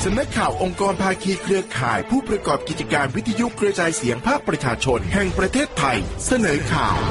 สำนักข่าวองค์กรภาคีเครือข่ายผู้ประกอบกิจการวิทยุกระจายเสียงภาคประชาชนแห่งประเทศไทยเสนอข่าว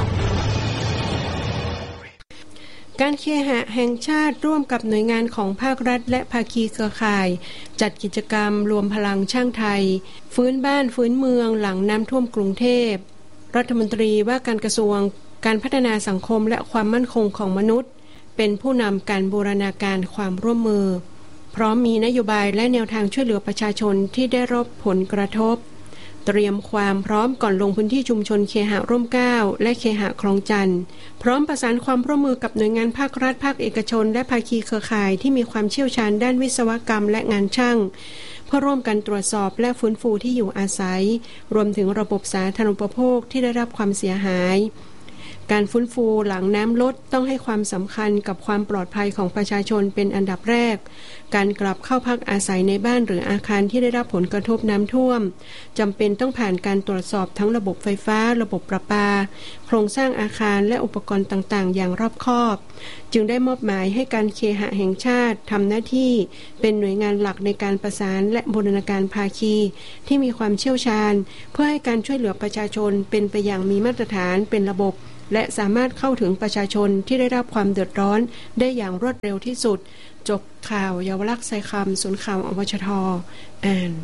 การเคหะแห่งชาติร่วมกับหน่วยงานของภาครัฐและภาคีเครือข่ายจัดกิจกรรมรวมพลังช่างไทยฟื้นบ้านฟื้นเมืองหลังน้ำท่วมกรุงเทพรัฐมนตรีว่าการกระทรวงการพัฒนาสังคมและความมั่นคงของมนุษย์เป็นผู้นำการบูรณาการความร่วมมือพร้อมมีนโยบายและแนวทางช่วยเหลือประชาชนที่ได้รับผลกระทบเตรียมความพร้อมก่อนลงพื้นที่ชุมชนเคหะร่มเกล้าและเคหะคลองจันทร์พร้อมประสานความร่วมมือกับหน่วยงานภาครัฐภาคเอกชนและภาคีเครือข่ายที่มีความเชี่ยวชาญด้านวิศวกรรมและงานช่างเพื่อร่วมกันตรวจสอบและฟื้นฟูที่อยู่อาศัยรวมถึงระบบสาธารณูปโภคที่ได้รับความเสียหายการฟื้นฟูหลังน้ำลดต้องให้ความสำคัญกับความปลอดภัยของประชาชนเป็นอันดับแรกการกลับเข้าพักอาศัยในบ้านหรืออาคารที่ได้รับผลกระทบน้ำท่วมจำเป็นต้องผ่านการตรวจสอบทั้งระบบไฟฟ้าระบบประปาโครงสร้างอาคารและอุปกรณ์ต่างๆอย่างรอบคอบจึงได้มอบหมายให้การเคหะแห่งชาติทำหน้าที่เป็นหน่วยงานหลักในการประสานและบูรณาการภาคีที่มีความเชี่ยวชาญเพื่อให้การช่วยเหลือประชาชนเป็นไปอย่างมีมาตรฐานเป็นระบบและสามารถเข้าถึงประชาชนที่ได้รับความเดือดร้อนได้อย่างรวดเร็วที่สุดจบข่าวเยาวลักษณ์ไซคำศูนย์ข่าวอวชท.อ่าน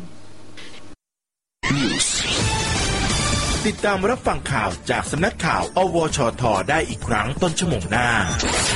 ติดตามรับฟังข่าวจากสำนักข่าวอวชท.ได้อีกครั้งต้นชั่วโมงหน้า